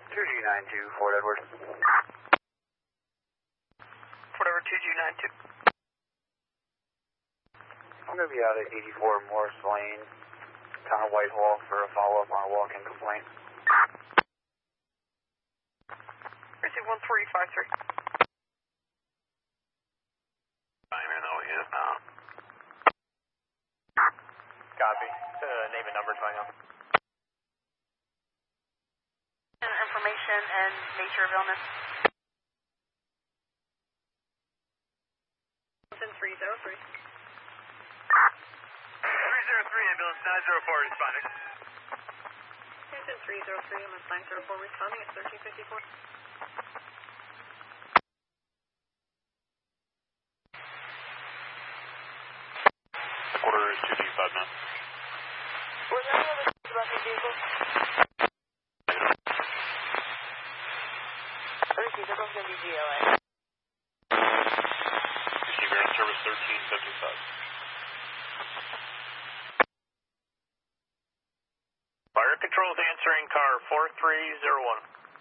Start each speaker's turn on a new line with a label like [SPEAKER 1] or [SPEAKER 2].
[SPEAKER 1] 2G92, Fort Edward.
[SPEAKER 2] Fort Edward 2G92.
[SPEAKER 1] I'm going to be out at 84 Morris Lane, town of Whitehall, for a follow-up on a walk-in complaint.
[SPEAKER 2] Receive 1353.
[SPEAKER 3] Copy. Name and number, fine.
[SPEAKER 2] Information and nature of illness. 303. 303,
[SPEAKER 3] ambulance 904 responding.
[SPEAKER 2] Houston 303, ambulance 904 responding at 1354.
[SPEAKER 3] Order is 2G5 now.
[SPEAKER 2] Was there any other about the vehicle? Receive, they're both going to be GLA.
[SPEAKER 3] Receive air service 1375. Fire control is answering car 4301.